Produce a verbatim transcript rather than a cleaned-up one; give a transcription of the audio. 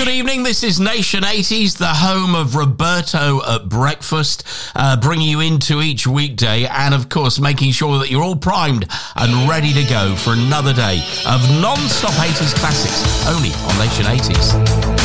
good evening. This is Nation eighties, the home of Roberto at breakfast, uh, bringing you into each weekday and, of course, making sure that you're all primed and ready to go for another day of non-stop eighties classics, only on Nation eighties.